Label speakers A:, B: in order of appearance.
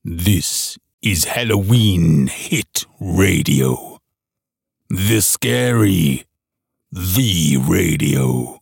A: This is Halloween Hit Radio. The Scary, the Radio.